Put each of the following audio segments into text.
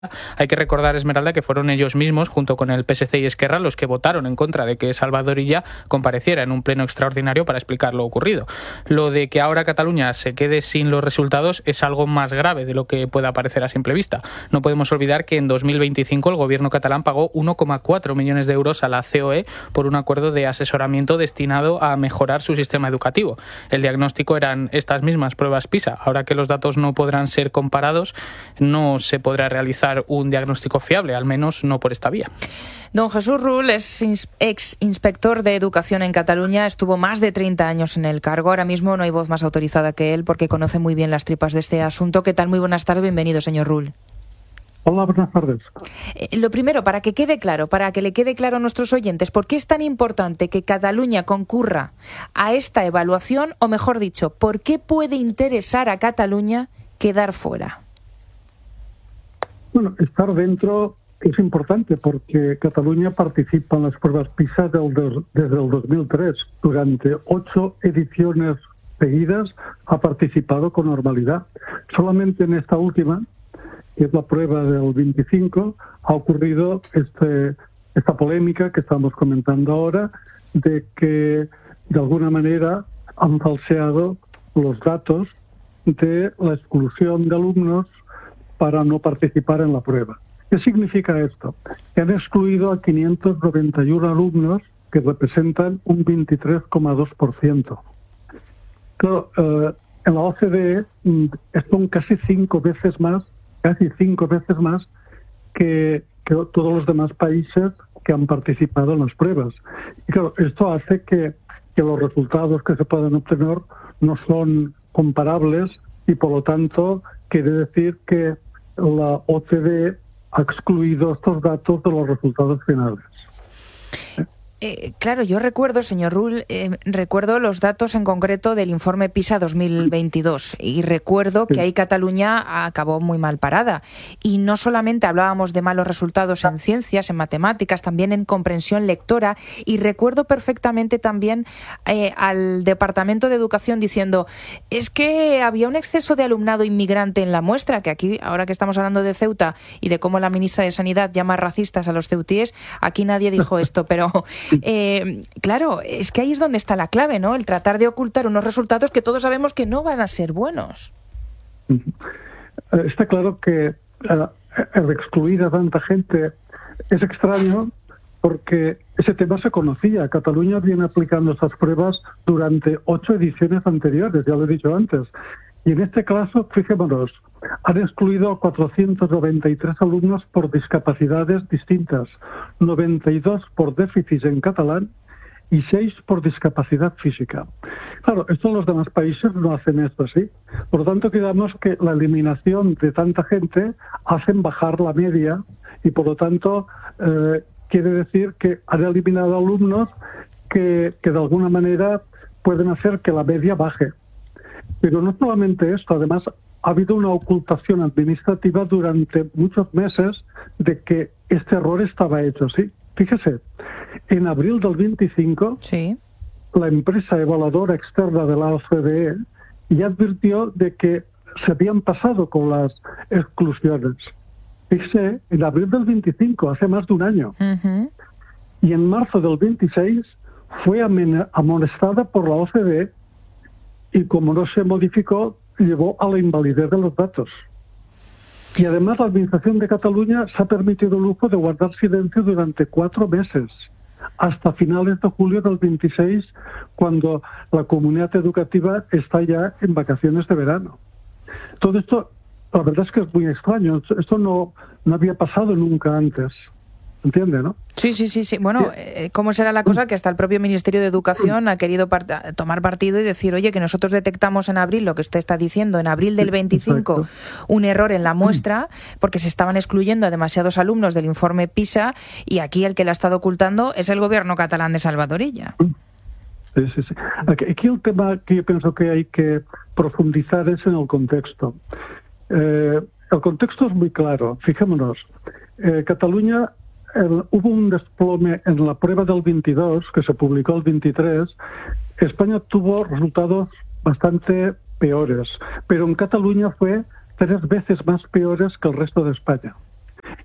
Hay que recordar, Esmeralda, que fueron ellos mismos, junto con el PSC y Esquerra, los que votaron en contra de que Salvador Illa compareciera en un pleno extraordinario para explicar lo ocurrido. Lo de que ahora Cataluña se quede sin los resultados es algo más grave de lo que pueda parecer a simple vista. No podemos olvidar que en 2025 el gobierno catalán pagó 1,4 millones de euros a la COE por un acuerdo de asesoramiento destinado a mejorar su sistema educativo. El diagnóstico eran estas mismas pruebas PISA. Ahora que los datos no podrán ser comparados, no se podrá realizar un diagnóstico fiable, al menos no por esta vía. Don Jesús Rull es ex inspector de educación en Cataluña, estuvo más de 30 años en el cargo. Ahora mismo no hay voz más autorizada que él porque conoce muy bien las tripas de este asunto. ¿Qué tal? Muy buenas tardes, bienvenido, señor Rull. Hola, buenas tardes. Lo primero, para que quede claro, para que le quede claro a nuestros oyentes, ¿por qué es tan importante que Cataluña concurra a esta evaluación? O mejor dicho, ¿por qué puede interesar a Cataluña quedar fuera? Bueno, estar dentro es importante porque Cataluña participa en las pruebas PISA desde el 2003. Durante 8 ediciones seguidas ha participado con normalidad. Solamente en esta última, que es la prueba del 25, ha ocurrido esta polémica que estamos comentando ahora, de que de alguna manera han falseado los datos de la exclusión de alumnos para no participar en la prueba. ¿Qué significa esto? Que han excluido a 591 alumnos que representan un 23,2%. Claro, en la OCDE son casi 5 veces más que todos los demás países que han participado en las pruebas. Y claro, esto hace que los resultados que se puedan obtener no son comparables y por lo tanto quiere decir que la OCDE ha excluido estos datos de los resultados finales. Claro, yo recuerdo, señor Rull, recuerdo los datos en concreto del informe PISA 2022 y recuerdo que ahí Cataluña acabó muy mal parada. Y no solamente hablábamos de malos resultados en ciencias, en matemáticas, también en comprensión lectora. Y recuerdo perfectamente también al Departamento de Educación diciendo es que había un exceso de alumnado inmigrante en la muestra, que aquí, ahora que estamos hablando de Ceuta y de cómo la ministra de Sanidad llama racistas a los ceutíes, aquí nadie dijo esto, pero... claro, es que ahí es donde está la clave, ¿no? El tratar de ocultar unos resultados que todos sabemos que no van a ser buenos. Está claro que el excluir a tanta gente es extraño porque ese tema se conocía. Cataluña viene aplicando estas pruebas durante 8 ediciones anteriores, ya lo he dicho antes. Y en este caso, fijémonos, han excluido a 493 alumnos por discapacidades distintas, 92 por déficit en catalán y 6 por discapacidad física. Claro, esto en los demás países no hacen esto así. Por lo tanto, digamos que la eliminación de tanta gente hacen bajar la media y por lo tanto quiere decir que han eliminado alumnos que de alguna manera pueden hacer que la media baje. Pero no solamente esto, además ha habido una ocultación administrativa durante muchos meses de que este error estaba hecho, ¿sí? Fíjese, en abril del 25, sí, la empresa evaluadora externa de la OCDE ya advirtió de que se habían pasado con las exclusiones. Fíjese, en abril del 25, hace más de un año. Uh-huh. Y en marzo del 26 fue amonestada por la OCDE y como no se modificó, llevó a la invalidez de los datos. Y además la Administración de Cataluña se ha permitido el lujo de guardar silencio durante 4 meses, hasta finales de julio del 26, cuando la comunidad educativa está ya en vacaciones de verano. Todo esto, la verdad es que es muy extraño. Esto no había pasado nunca antes. ¿Entiende, no? Sí. Bueno, ¿cómo será la cosa que hasta el propio Ministerio de Educación ha querido tomar partido y decir, oye, que nosotros detectamos en abril, lo que usted está diciendo, en abril del 25, exacto, un error en la muestra porque se estaban excluyendo a demasiados alumnos del informe PISA y aquí el que la ha estado ocultando es el gobierno catalán de Salvador Illa? Sí. Aquí el tema que yo pienso que hay que profundizar es en el contexto. El contexto es muy claro. Fijémonos, Cataluña... hubo un desplome en la prueba del 22, que se publicó el 23. España tuvo resultados bastante peores, pero en Cataluña fue 3 veces más peores que el resto de España.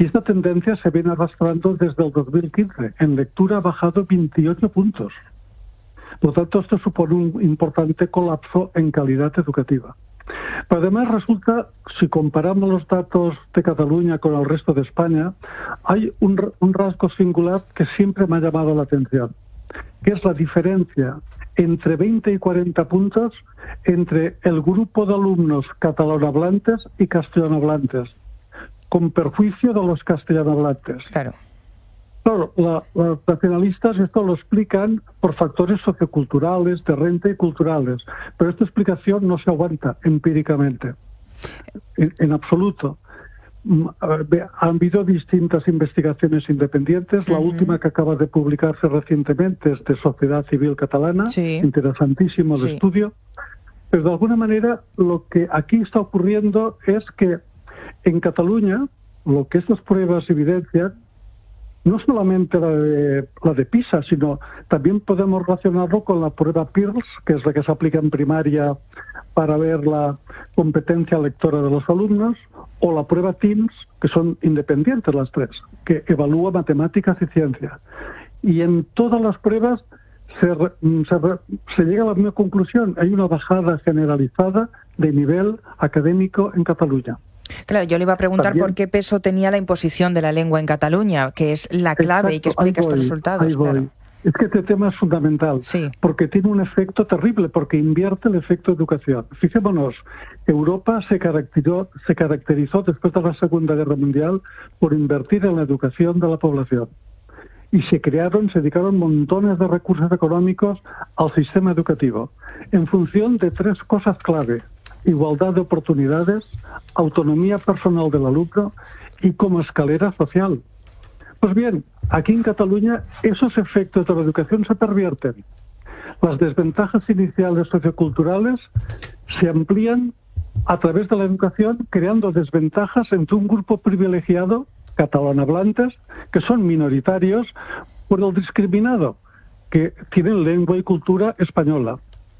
Y esta tendencia se viene arrastrando desde el 2015. En lectura ha bajado 28 puntos. Por lo tanto, esto supone un importante colapso en calidad educativa. Pero además resulta, si comparamos los datos de Cataluña con el resto de España, hay un rasgo singular que siempre me ha llamado la atención, que es la diferencia entre 20 y 40 puntos entre el grupo de alumnos catalanohablantes y castellanohablantes, con perjuicio de los castellanohablantes. Claro. Claro, los nacionalistas esto lo explican por factores socioculturales, de renta y culturales, pero esta explicación no se aguanta empíricamente, en absoluto. Han habido distintas investigaciones independientes, la última que acaba de publicarse recientemente es de Sociedad Civil Catalana, interesantísimo el estudio, pero de alguna manera lo que aquí está ocurriendo es que en Cataluña lo que estas pruebas evidencian, no solamente la de PISA, sino también podemos relacionarlo con la prueba PIRLS, que es la que se aplica en primaria para ver la competencia lectora de los alumnos, o la prueba TIMSS, que son independientes las tres, que evalúa matemáticas y ciencia. Y en todas las pruebas se llega a la misma conclusión. Hay una bajada generalizada de nivel académico en Cataluña. Claro, yo le iba a preguntar por qué peso tenía la imposición de la lengua en Cataluña, que es la clave. Exacto, y que explica estos resultados. Claro. Es que este tema es fundamental, porque tiene un efecto terrible, porque invierte el efecto educación. Fijémonos, Europa se caracterizó después de la Segunda Guerra Mundial por invertir en la educación de la población. Y se dedicaron montones de recursos económicos al sistema educativo, en función de tres cosas clave: igualdad de oportunidades, autonomía personal del alumno y como escalera social. Pues bien, aquí en Cataluña esos efectos de la educación se pervierten. Las desventajas iniciales socioculturales se amplían a través de la educación, creando desventajas entre un grupo privilegiado, catalanohablantes, que son minoritarios, por el discriminado, que tienen lengua y cultura española.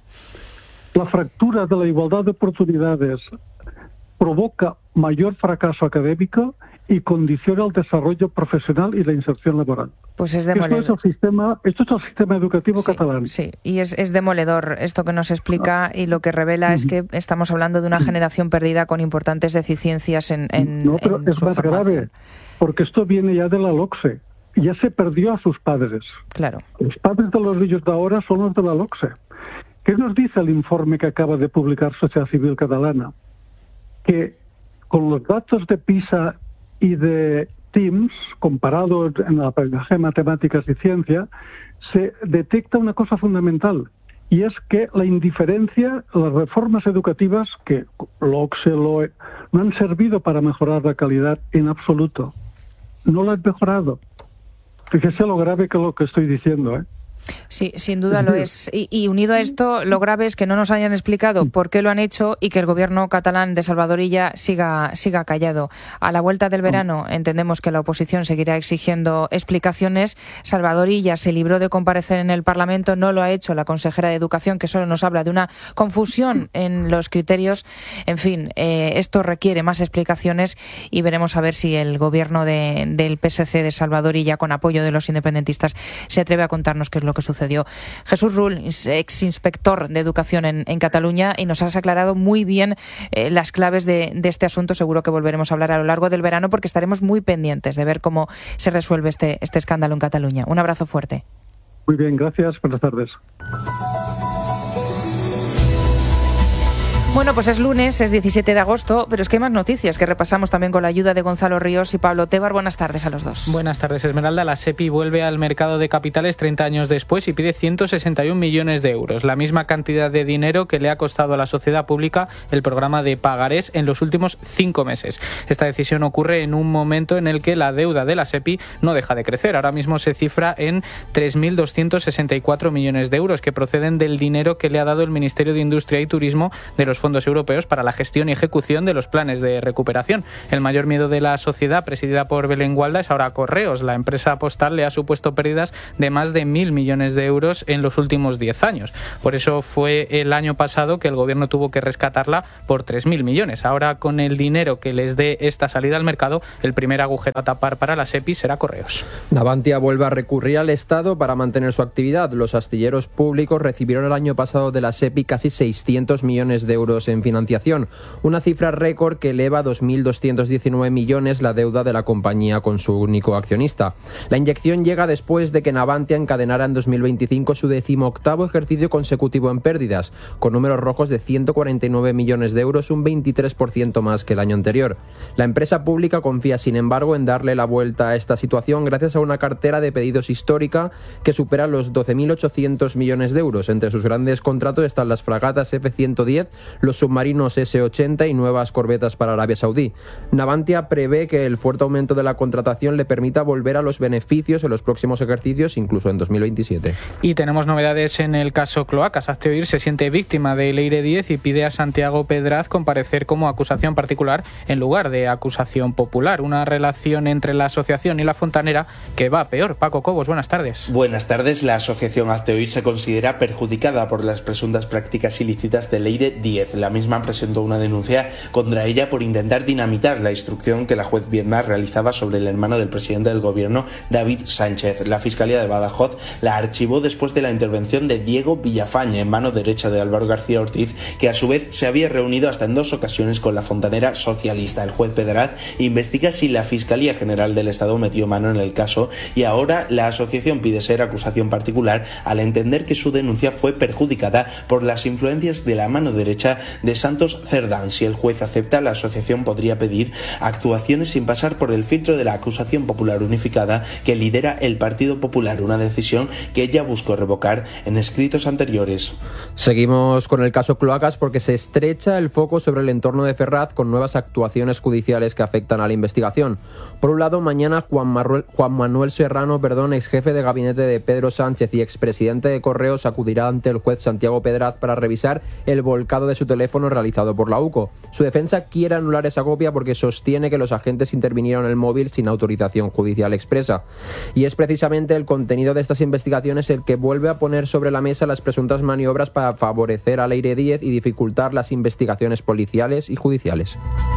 La fractura de la igualdad de oportunidades provoca mayor fracaso académico y condiciona el desarrollo profesional y la inserción laboral. Pues es demoledor. Esto es el sistema educativo catalán. Sí, y es demoledor esto que nos explica, y lo que revela es que estamos hablando de una generación perdida con importantes deficiencias en pero es más grave, porque esto viene ya de la LOCSE. Ya se perdió a sus padres. Claro. Los padres de los niños de ahora son los de la LOCSE. ¿Qué nos dice el informe que acaba de publicar Sociedad Civil Catalana? Que con los datos de PISA y de TIMSS, comparados en el aprendizaje de matemáticas y ciencia, se detecta una cosa fundamental, y es que la indiferencia, las reformas educativas, que LOCSE, LOE, no han servido para mejorar la calidad en absoluto. No la han mejorado. Fíjese lo grave que es lo que estoy diciendo, ¿eh? Sí, sin duda lo es. Y unido a esto, lo grave es que no nos hayan explicado por qué lo han hecho y que el gobierno catalán de Salvador Illa siga callado. A la vuelta del verano entendemos que la oposición seguirá exigiendo explicaciones. Salvador Illa se libró de comparecer en el Parlamento, no lo ha hecho la consejera de Educación, que solo nos habla de una confusión en los criterios. En fin, esto requiere más explicaciones y veremos a ver si el gobierno del PSC de Salvador Illa, con apoyo de los independentistas, se atreve a contarnos qué es lo que sucedió. Jesús Rull, ex inspector de Educación en Cataluña, y nos has aclarado muy bien las claves de este asunto. Seguro que volveremos a hablar a lo largo del verano, porque estaremos muy pendientes de ver cómo se resuelve este escándalo en Cataluña. Un abrazo fuerte. Muy bien, gracias. Buenas tardes. Bueno, pues es lunes, es 17 de agosto, pero es que hay más noticias que repasamos también con la ayuda de Gonzalo Ríos y Pablo Tebar. Buenas tardes a los dos. Buenas tardes, Esmeralda. La SEPI vuelve al mercado de capitales 30 años después y pide 161 millones de euros, la misma cantidad de dinero que le ha costado a la sociedad pública el programa de pagarés en los últimos 5 meses. Esta decisión ocurre en un momento en el que la deuda de la SEPI no deja de crecer. Ahora mismo se cifra en 3.264 millones de euros, que proceden del dinero que le ha dado el Ministerio de Industria y Turismo de los fondos europeos para la gestión y ejecución de los planes de recuperación. El mayor miedo de la sociedad, presidida por Belén Gualda, es ahora Correos. La empresa postal le ha supuesto pérdidas de más de 1.000 millones de euros en los últimos 10 años. Por eso fue el año pasado que el gobierno tuvo que rescatarla por 3.000 millones. Ahora, con el dinero que les dé esta salida al mercado, el primer agujero a tapar para la SEPI será Correos. Navantia vuelve a recurrir al Estado para mantener su actividad. Los astilleros públicos recibieron el año pasado de la SEPI casi 600 millones de euros en financiación, una cifra récord que eleva a 2.219 millones la deuda de la compañía con su único accionista. La inyección llega después de que Navantia encadenara en 2025 su 18º ejercicio consecutivo en pérdidas, con números rojos de 149 millones de euros, un 23% más que el año anterior. La empresa pública confía, sin embargo, en darle la vuelta a esta situación gracias a una cartera de pedidos histórica que supera los 12.800 millones de euros. Entre sus grandes contratos están las fragatas F-110, los submarinos S-80 y nuevas corbetas para Arabia Saudí. Navantia prevé que el fuerte aumento de la contratación le permita volver a los beneficios en los próximos ejercicios, incluso en 2027. Y tenemos novedades en el caso Cloacas. Hazte Oír se siente víctima de Leire 10 y pide a Santiago Pedraz comparecer como acusación particular en lugar de acusación popular. Una relación entre la asociación y la fontanera que va peor. Paco Cobos, buenas tardes. Buenas tardes. La asociación Hazte Oír se considera perjudicada por las presuntas prácticas ilícitas de Leire 10. La misma presentó una denuncia contra ella por intentar dinamitar la instrucción que la juez Viedma realizaba sobre el hermano del presidente del gobierno, David Sánchez. La Fiscalía de Badajoz la archivó después de la intervención de Diego Villafañe, en mano derecha de Álvaro García Ortiz, que a su vez se había reunido hasta en 2 ocasiones con la fontanera socialista. El juez Pedraz investiga si la Fiscalía General del Estado metió mano en el caso y ahora la asociación pide ser acusación particular al entender que su denuncia fue perjudicada por las influencias de la mano derecha de Santos Cerdán. Si el juez acepta, la asociación podría pedir actuaciones sin pasar por el filtro de la acusación popular unificada que lidera el Partido Popular, una decisión que ella buscó revocar en escritos anteriores. Seguimos con el caso Cloacas porque se estrecha el foco sobre el entorno de Ferraz con nuevas actuaciones judiciales que afectan a la investigación. Por un lado, mañana Juan Manuel Serrano, ex jefe de gabinete de Pedro Sánchez y expresidente de Correos, acudirá ante el juez Santiago Pedraz para revisar el volcado de su teléfono realizado por la UCO. Su defensa quiere anular esa copia porque sostiene que los agentes intervinieron en el móvil sin autorización judicial expresa. Y es precisamente el contenido de estas investigaciones el que vuelve a poner sobre la mesa las presuntas maniobras para favorecer a Leire 10 y dificultar las investigaciones policiales y judiciales.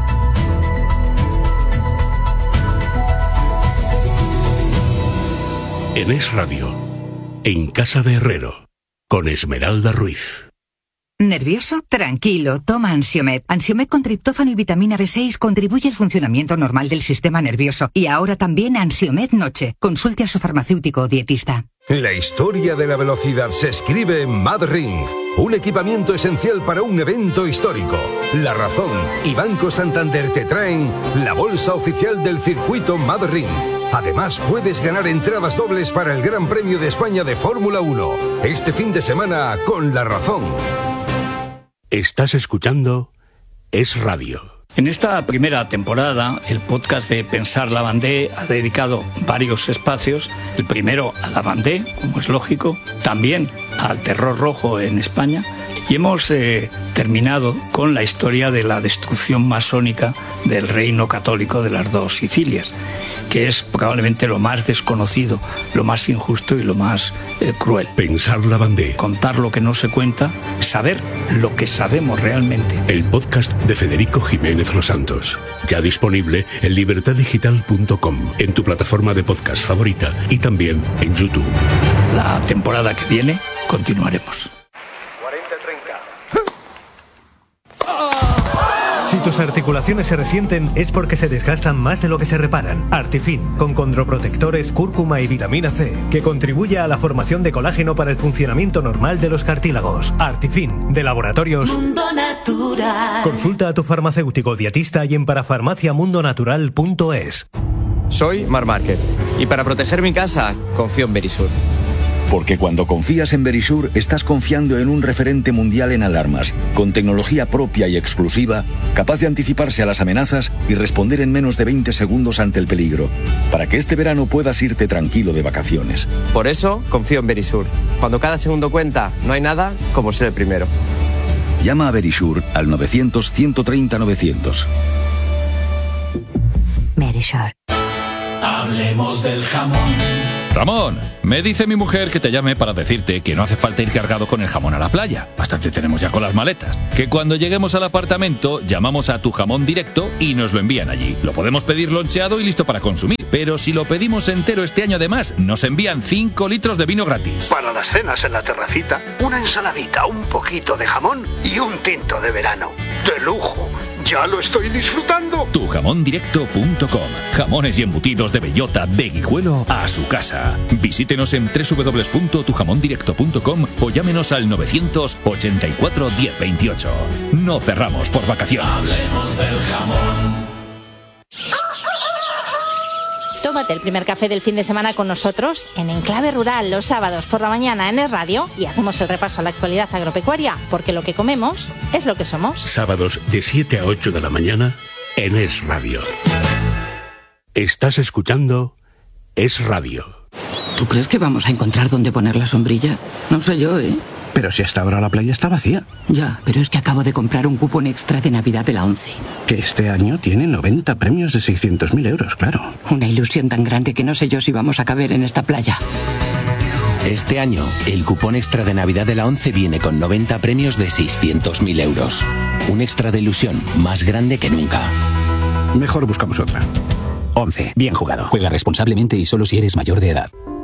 En Es Radio, en Casa de Herrero, con Esmeralda Ruiz. ¿Nervioso? Tranquilo, toma Ansiomed. Ansiomed con triptófano y vitamina B6 contribuye al funcionamiento normal del sistema nervioso. Y ahora también Ansiomed Noche. Consulte a su farmacéutico o dietista. La historia de la velocidad se escribe en MadRing, un equipamiento esencial para un evento histórico. La Razón y Banco Santander te traen la bolsa oficial del circuito MadRing. Además, puedes ganar entradas dobles para el Gran Premio de España de Fórmula 1, este fin de semana con La Razón. Estás escuchando Es Radio. En esta primera temporada, el podcast de Pensar Lavandé ha dedicado varios espacios. El primero a Lavandé, como es lógico, también al terror rojo en España. Y hemos terminado con la historia de la destrucción masónica del reino católico de las dos Sicilias, que es probablemente lo más desconocido, lo más injusto y lo más cruel. Pensar Lavandé. Contar lo que no se cuenta, saber lo que sabemos realmente. El podcast de Federico Jiménez Los Santos. Ya disponible en libertaddigital.com, en tu plataforma de podcast favorita y también en YouTube. La temporada que viene continuaremos. Si tus articulaciones se resienten es porque se desgastan más de lo que se reparan. Artifin, con condroprotectores, cúrcuma y vitamina C, que contribuye a la formación de colágeno para el funcionamiento normal de los cartílagos. Artifin, de Laboratorios Mundo Natural. Consulta a tu farmacéutico dietista y en parafarmaciamundonatural.es. Soy Marc Márquez y para proteger mi casa confío en Verisur. Porque cuando confías en Verisur, estás confiando en un referente mundial en alarmas, con tecnología propia y exclusiva, capaz de anticiparse a las amenazas y responder en menos de 20 segundos ante el peligro, para que este verano puedas irte tranquilo de vacaciones. Por eso confío en Verisur. Cuando cada segundo cuenta, no hay nada como ser el primero. Llama a Verisure al 900-130-900. Verisure. Hablemos del jamón. Ramón, me dice mi mujer que te llame para decirte que no hace falta ir cargado con el jamón a la playa. Bastante tenemos ya con las maletas. Que cuando lleguemos al apartamento, llamamos a Tu Jamón Directo y nos lo envían allí. Lo podemos pedir loncheado y listo para consumir. Pero si lo pedimos entero este año además, nos envían 5 litros de vino gratis. Para las cenas en la terracita, una ensaladita, un poquito de jamón y un tinto de verano. ¡De lujo! ¡Ya lo estoy disfrutando! Tujamondirecto.com. Jamones y embutidos de bellota, de Guijuelo a su casa. Visítenos en www.tujamondirecto.com o llámenos al 984 1028. No cerramos por vacaciones. Hablemos del jamón. Tómate el primer café del fin de semana con nosotros en Enclave Rural los sábados por la mañana en Es Radio y hacemos el repaso a la actualidad agropecuaria, porque lo que comemos es lo que somos. Sábados de 7 a 8 de la mañana en Es Radio. Estás escuchando Es Radio. ¿Tú crees que vamos a encontrar dónde poner la sombrilla? No sé yo, ¿eh? Pero si hasta ahora la playa está vacía. Ya, pero es que acabo de comprar un cupón extra de Navidad de la ONCE. Que este año tiene 90 premios de 600.000 euros, claro. Una ilusión tan grande que no sé yo si vamos a caber en esta playa. Este año, el cupón extra de Navidad de la ONCE viene con 90 premios de 600.000 euros. Un extra de ilusión más grande que nunca. Mejor buscamos otra. ONCE. Bien jugado. Juega responsablemente y solo si eres mayor de edad.